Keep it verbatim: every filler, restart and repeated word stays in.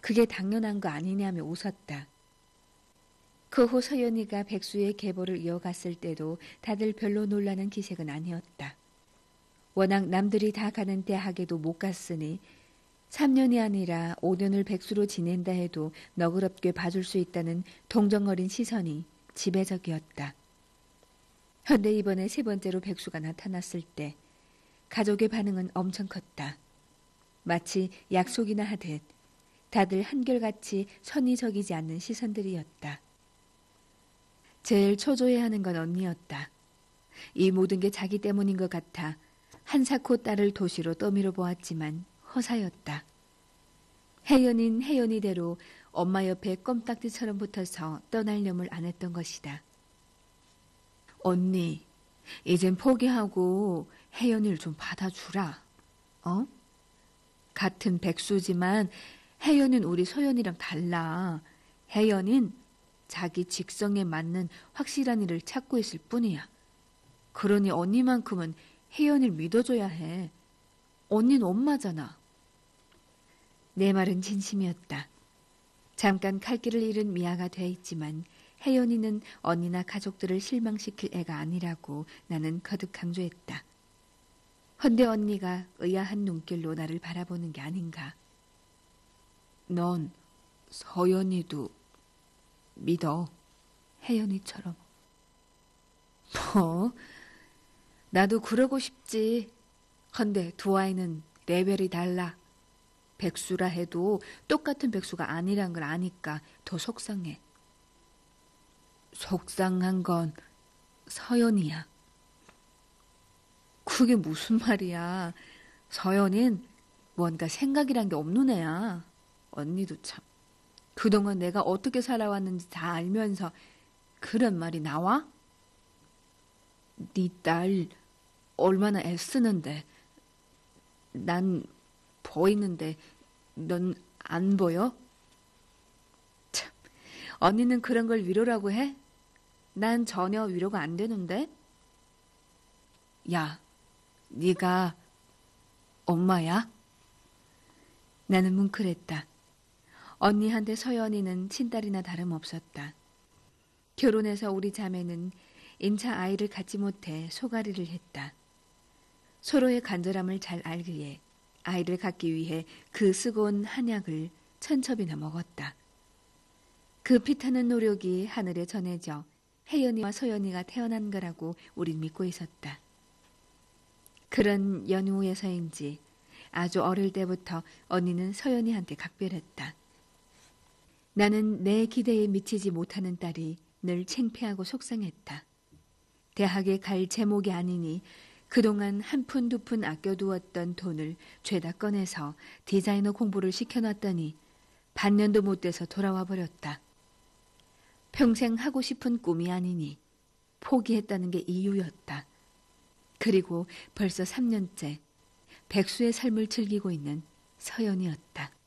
그게 당연한 거 아니냐며 웃었다. 그 후 서연이가 백수의 계보를 이어갔을 때도 다들 별로 놀라는 기색은 아니었다. 워낙 남들이 다 가는 대학에도 못 갔으니 삼 년이 아니라 오 년을 백수로 지낸다 해도 너그럽게 봐줄 수 있다는 동정어린 시선이 지배적이었다. 그런데 이번에 세 번째로 백수가 나타났을 때 가족의 반응은 엄청 컸다. 마치 약속이나 하듯 다들 한결같이 선의적이지 않는 시선들이었다. 제일 초조해하는 건 언니였다. 이 모든 게 자기 때문인 것 같아 한사코 딸을 도시로 떠밀어 보았지만 허사였다. 혜연인 혜연이대로 엄마 옆에 껌딱지처럼 붙어서 떠날념을 안 했던 것이다. 언니, 이젠 포기하고 혜연이를 좀 받아주라. 어? 같은 백수지만 혜연은 우리 소연이랑 달라. 혜연인 자기 직성에 맞는 확실한 일을 찾고 있을 뿐이야. 그러니 언니만큼은 혜연이를 믿어줘야 해. 언니는 엄마잖아. 내 말은 진심이었다. 잠깐 갈 길을 잃은 미아가 돼 있지만 혜연이는 언니나 가족들을 실망시킬 애가 아니라고 나는 거듭 강조했다. 헌데 언니가 의아한 눈길로 나를 바라보는 게 아닌가. 넌 서연이도 믿어. 혜연이처럼. 뭐? 나도 그러고 싶지. 헌데 두 아이는 레벨이 달라. 백수라 해도 똑같은 백수가 아니란 걸 아니까 더 속상해. 속상한 건 서연이야. 그게 무슨 말이야. 서연인 뭔가 생각이란 게 없는 애야. 언니도 참. 그동안 내가 어떻게 살아왔는지 다 알면서 그런 말이 나와? 네 딸 얼마나 애쓰는데. 난 보이는데 넌 안 보여? 참, 언니는 그런 걸 위로라고 해? 난 전혀 위로가 안 되는데? 야, 네가 엄마야? 나는 뭉클했다. 언니한테 서연이는 친딸이나 다름없었다. 결혼해서 우리 자매는 인차 아이를 갖지 못해 소가리를 했다. 서로의 간절함을 잘 알기에 아이를 갖기 위해 그 쓰고 온 한약을 천첩이나 먹었다. 그 피타는 노력이 하늘에 전해져 혜연이와 서연이가 태어난 거라고 우린 믿고 있었다. 그런 연후에서인지 아주 어릴 때부터 언니는 서연이한테 각별했다. 나는 내 기대에 미치지 못하는 딸이 늘 창피하고 속상했다. 대학에 갈 제목이 아니니 그동안 한 푼 두 푼 아껴두었던 돈을 죄다 꺼내서 디자이너 공부를 시켜놨더니 반년도 못 돼서 돌아와 버렸다. 평생 하고 싶은 꿈이 아니니 포기했다는 게 이유였다. 그리고 벌써 삼 년째 백수의 삶을 즐기고 있는 서연이었다.